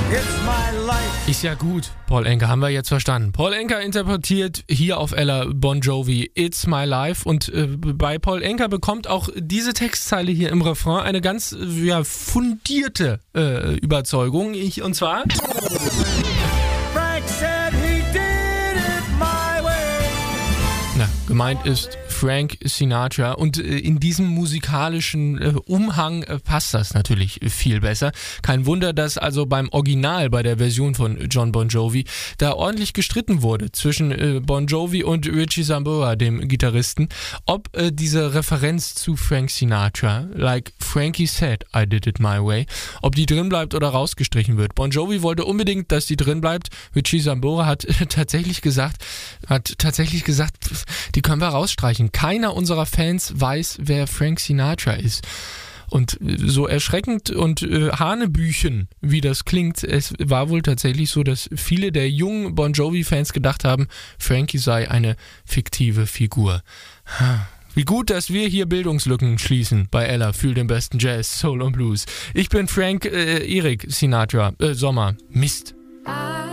It's my life. Ist ja gut, Paul Anka, haben wir jetzt verstanden. Paul Anka interpretiert hier auf Ella Bon Jovi It's My Life und bei Paul Anka bekommt auch diese Textzeile hier im Refrain eine ganz fundierte Überzeugung. Und zwar... Frank said he did it my way. Na, gemeint ist Frank Sinatra und in diesem musikalischen Umhang passt das natürlich viel besser. Kein Wunder, dass also beim Original, bei der Version von John Bon Jovi, da ordentlich gestritten wurde zwischen Bon Jovi und Richie Sambora, dem Gitarristen, ob diese Referenz zu Frank Sinatra, like Frankie said, I did it my way, ob die drin bleibt oder rausgestrichen wird. Bon Jovi wollte unbedingt, dass die drin bleibt. Richie Sambora hat tatsächlich gesagt, die können wir rausstreichen. Keiner unserer Fans weiß, wer Frank Sinatra ist. Und so erschreckend und hanebüchen, wie das klingt, es war wohl tatsächlich so, dass viele der jungen Bon Jovi-Fans gedacht haben, Frankie sei eine fiktive Figur. Wie gut, dass wir hier Bildungslücken schließen bei Ella für den besten Jazz, Soul und Blues. Ich bin Frank Erik Sinatra, Sommer. Mist.